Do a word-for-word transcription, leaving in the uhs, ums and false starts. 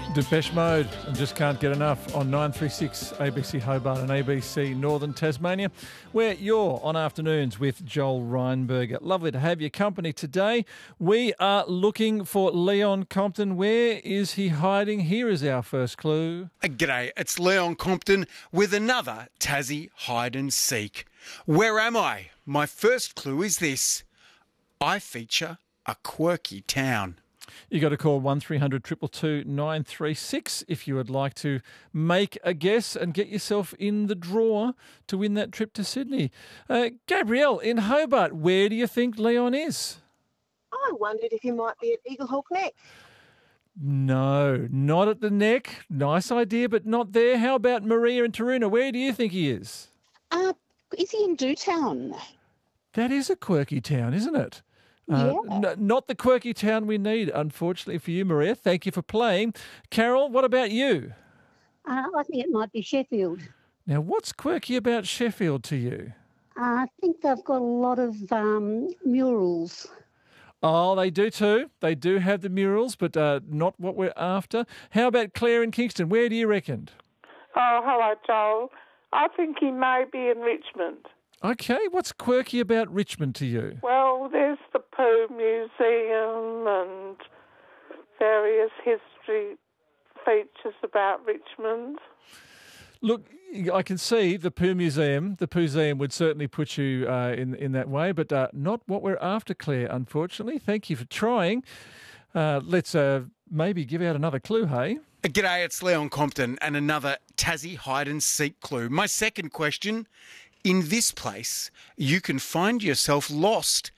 Depeche Mode, and just can't get enough on nine three six A B C Hobart and A B C Northern Tasmania, where you're on afternoons with Joel Reinberger. Lovely to have your company today. We are looking for Leon Compton. Where is he hiding? Here is our first clue. G'day, it's Leon Compton with another Tassie hide and seek. Where am I? My first clue is this. I feature a quirky town. You got to call one three hundred two two two nine three six if you would like to make a guess and get yourself in the draw to win that trip to Sydney. Uh, Gabrielle in Hobart, where do you think Leon is? I wondered if you might be at Eaglehawk Neck. No, not at the Neck. Nice idea, but not there. How about Maria in Taroona? Where do you think he is? Uh, is he in Dewtown? That is a quirky town, isn't it? Uh, Yeah. n- not the quirky town we need, unfortunately for you, Maria. Thank you for playing. Carol, what about you? Uh, I think it might be Sheffield. Now, what's quirky about Sheffield to you? Uh, I think they've got a lot of um, murals. Oh, they do too. They do have the murals, but uh, not what we're after. How about Claire in Kingston? Where do you reckon? Oh, hello, Joel. I think he may be in Richmond. Okay, what's quirky about Richmond to you? Well, there's the Pooh Museum and various history features about Richmond. Look, I can see the Pooh Museum. The Pooh Museum would certainly put you uh, in in that way, but uh, not what we're after, Claire, unfortunately. Thank you for trying. Uh, let's uh, maybe give out another clue, hey? G'day, it's Leon Compton and another Tassie hide and seek clue. My second question, in this place, you can find yourself lost